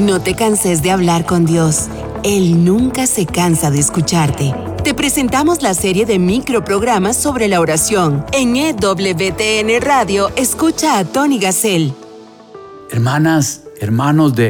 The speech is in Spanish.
No te canses de hablar con Dios. Él nunca se cansa de escucharte. Te presentamos la serie de microprogramas sobre la oración. En EWTN Radio, escucha a Tony Gassel. Hermanas, hermanos de